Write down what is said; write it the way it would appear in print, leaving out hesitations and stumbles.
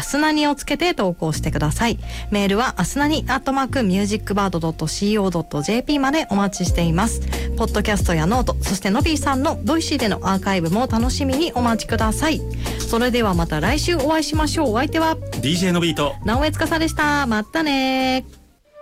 すなにをつけて投稿してください。メールはあすなに@musicbird.co.jp までお待ちしています。ポッドキャストやノート、そしてのびーさんのボイシーでのアーカイブも楽しみにお待ちください。それではまた来週お会いしましょう。お相手は DJ のびーと直江司でした。またね。